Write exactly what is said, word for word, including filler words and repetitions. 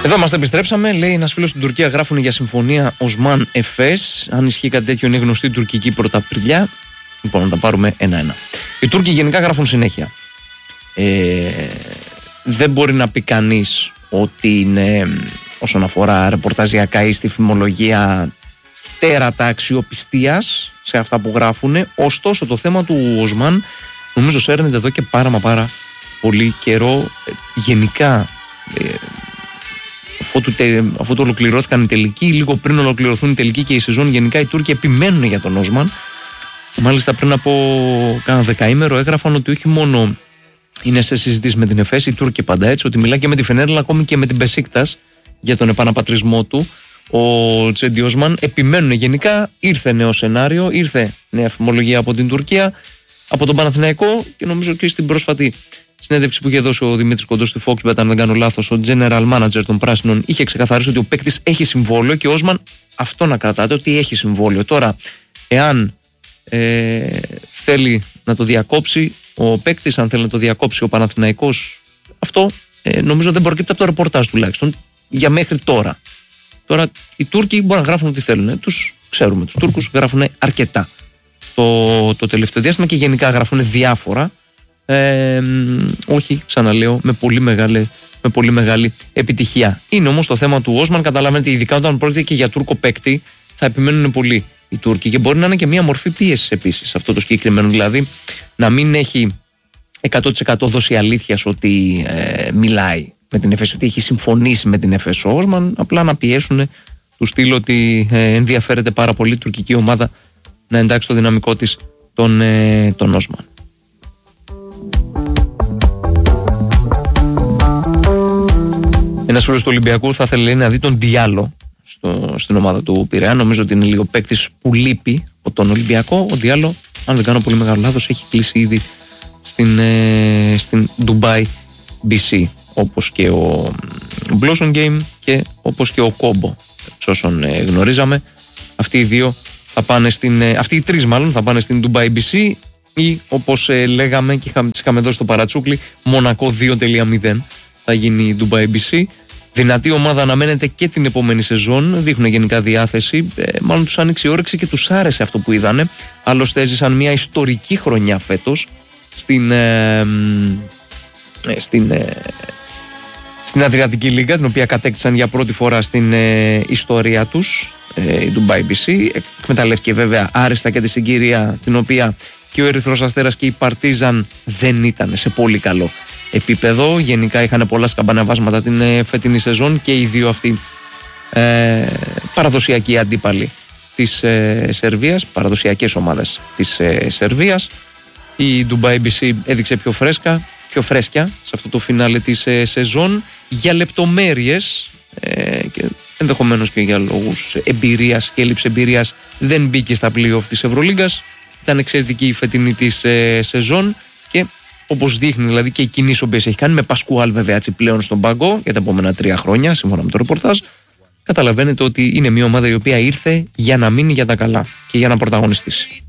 Εδώ μας τα επιστρέψαμε. Λέει ένας φίλος στην Τουρκία γράφουν για συμφωνία Οσμάν Εφές. Αν ισχύει κάτι τέτοιο, είναι γνωστή τουρκική πρωταπριλιά. Λοιπόν, να τα πάρουμε ένα-ένα. Οι Τούρκοι γενικά γράφουν συνέχεια. Ε, δεν μπορεί να πει κανείς ότι είναι, όσον αφορά ρεπορταζιακά ή στη φημολογία, τέρατα αξιοπιστίας σε αυτά που γράφουν. Ωστόσο, το θέμα του Οσμάν νομίζω σέρνεται εδώ και πάρα μα πάρα πολύ καιρό. Ε, γενικά. Ε, Αφού, αφού το ολοκληρώθηκαν οι τελικοί, λίγο πριν ολοκληρωθούν οι τελικοί και η σεζόν, γενικά οι Τούρκοι επιμένουν για τον Οσμάν. Μάλιστα, πριν από κάνα δεκαήμερο έγραφαν ότι όχι μόνο είναι σε συζητήσεις με την Εφές, οι Τούρκοι πάντα έτσι, ότι μιλάει και με τη Φενέρ, ακόμη και με την Μπεσίκτας για τον επαναπατρισμό του. Ο Τσέντι Οσμάν επιμένουν γενικά. Ήρθε νέο σενάριο, ήρθε νέα φημολογία από την Τουρκία, από τον Παναθηναϊκό και νομίζω και στην πρόσφατη συνέντευξη που είχε δώσει ο Δημήτρης Κοντός στη Foxbet, αν δεν κάνω λάθος, ο General Manager των Πράσινων είχε ξεκαθαρίσει ότι ο παίκτης έχει συμβόλαιο και ο Οσμάν αυτό να κρατάτε, ότι έχει συμβόλαιο. Τώρα, εάν ε, θέλει να το διακόψει ο παίκτης, αν θέλει να το διακόψει ο Παναθηναϊκός, αυτό ε, νομίζω δεν προκύπτει από το ρεπορτάζ τουλάχιστον για μέχρι τώρα. Τώρα, οι Τούρκοι μπορούν να γράφουν ό,τι θέλουν. Τους ξέρουμε, τους Τούρκους γράφουν αρκετά το, το τελευταίο διάστημα και γενικά γράφουν διάφορα. Ε, όχι, ξαναλέω, με πολύ, μεγάλη, με πολύ μεγάλη επιτυχία. Είναι όμως το θέμα του Οσμάν, καταλαβαίνετε, ειδικά όταν πρόκειται και για Τούρκο παίκτη, θα επιμένουν πολύ οι Τούρκοι και μπορεί να είναι και μια μορφή πίεσης επίσης αυτό το συγκεκριμένο. Δηλαδή, να μην έχει εκατό τοις εκατό δώσει αλήθειας ότι ε, μιλάει με την Εφές, ότι έχει συμφωνήσει με την Εφές ο Οσμάν, απλά να πιέσουν του στυλ ότι ε, ενδιαφέρεται πάρα πολύ η τουρκική ομάδα να εντάξει το δυναμικό της τον, ε, τον Οσμάν. Ένας φίλος του Ολυμπιακού θα ήθελε να δει τον Διάλο στο, στην ομάδα του Πειραιά. Νομίζω ότι είναι λίγο παίκτης που λείπει από τον Ολυμπιακό. Ο Διάλο, αν δεν κάνω πολύ μεγάλο λάθος, έχει κλείσει ήδη στην, ε, στην Dubai μπι σι, όπως και ο Blossom Game και όπως και ο Κόμπο. Σε όσων ε, γνωρίζαμε, αυτοί οι δύο θα πάνε στην, ε, αυτοί οι τρεις μάλλον θα πάνε στην Dubai μπι σι ή όπως ε, λέγαμε και είχαμε, τις είχαμε δώσει στο παρατσούκλι, Μονακό δύο τελεία μηδέν θα γίνει η Dubai μπι σι. Δυνατή ομάδα αναμένεται και την επόμενη σεζόν. Δείχνουν γενικά διάθεση. Ε, μάλλον τους άνοιξε η όρεξη και τους άρεσε αυτό που είδανε. Άλλωστε έζησαν μια ιστορική χρονιά φέτος στην, ε, ε, στην, ε, στην Αδριατική Λίγκα, την οποία κατέκτησαν για πρώτη φορά στην ε, ιστορία τους ε, η Dubai μπι σι. Εκμεταλλεύτηκε βέβαια άριστα και τη συγκυρία, την οποία και ο Ερυθρός Αστέρας και η Παρτίζαν δεν ήταν σε πολύ καλό επίπεδο. Γενικά είχαν πολλά σκαμπανεβάσματα την ε, φετινή σεζόν και οι δύο αυτοί ε, παραδοσιακοί αντίπαλοι της ε, Σερβίας, παραδοσιακές ομάδες της ε, Σερβίας. Η Dubai μπι σι έδειξε πιο φρέσκα, πιο φρέσκια σε αυτό το φινάλε της ε, σεζόν. Για λεπτομέρειες ε, και ενδεχομένως και για λόγους εμπειρίας και έλλειψη εμπειρίας δεν μπήκε στα play-off της Ευρωλίγκας. Ήταν εξαιρετική η φετινή της ε, σεζόν και όπως δείχνει δηλαδή και οι κινήσεις που έχει κάνει με Πασκουάλ βέβαια έτσι πλέον στον πάγκο για τα επόμενα τρία χρόνια, σύμφωνα με το ρεπορτάζ, καταλαβαίνετε ότι είναι μια ομάδα η οποία ήρθε για να μείνει για τα καλά και για να πρωταγωνιστήσει.